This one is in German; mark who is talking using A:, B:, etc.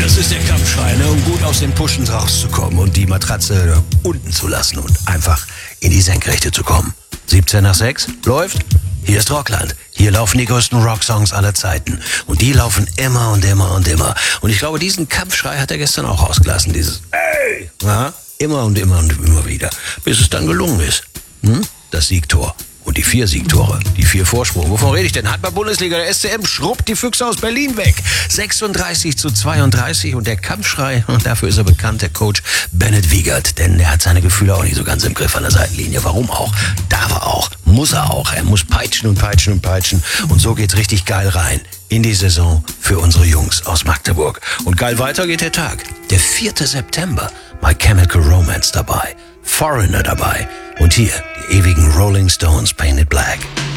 A: Das ist der Kampfschrei, ne? Um gut aus den Pushen rauszukommen und die Matratze unten zu lassen und einfach in die Senkrechte zu kommen. 17 nach 6, läuft? Hier ist Rockland. Hier laufen die größten Rocksongs aller Zeiten. Und die laufen immer und immer und immer. Und ich glaube, diesen Kampfschrei hat er gestern auch rausgelassen. Dieses Ey! Ja, immer und immer und immer wieder. Bis es dann gelungen ist. Das Siegtor. Und die 4 Siegtore, die 4 Vorsprung. Wovon rede ich denn? Handball-Bundesliga, der SCM schrubbt die Füchse aus Berlin weg. 36-32 und der Kampfschrei, und dafür ist er bekannt, der Coach Bennett Wiegert. Denn er hat seine Gefühle auch nicht so ganz im Griff an der Seitenlinie. Warum auch? Darf er auch. Muss er auch. Er muss peitschen und peitschen und peitschen. Und so geht's richtig geil rein in die Saison für unsere Jungs aus Magdeburg. Und geil weiter geht der Tag. Der 4. September. My Chemical Romance dabei. Foreigner dabei. Und hier die ewigen Rolling Stones Painted Black.